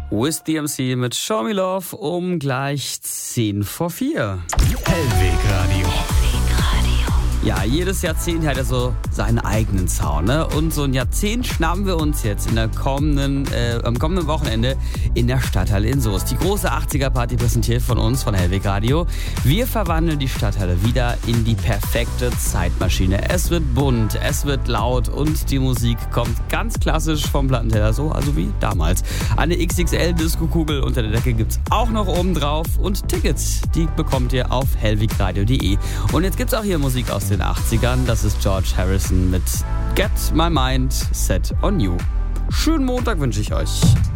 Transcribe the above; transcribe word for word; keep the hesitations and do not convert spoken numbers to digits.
With D M C mit Show Me Love um gleich zehn vor vier. Hellweg Radio. Ja, jedes Jahrzehnt hat ja so seinen eigenen Sound, ne? Und so ein Jahrzehnt schnappen wir uns jetzt in der kommenden, äh, am kommenden Wochenende in der Stadthalle in Soest. Die große achtziger-Party präsentiert von uns, von Hellweg Radio. Wir verwandeln die Stadthalle wieder in die perfekte Zeitmaschine. Es wird bunt, es wird laut und die Musik kommt ganz klassisch vom Plattenteller, so also wie damals. Eine X X L-Disco-Kugel unter der Decke gibt's auch noch oben drauf und Tickets, die bekommt ihr auf hellwegradio punkt de. Und jetzt gibt's auch hier Musik aus den achtzigern. Das ist George Harrison mit Get My Mind Set on You. Schönen Montag wünsche ich euch.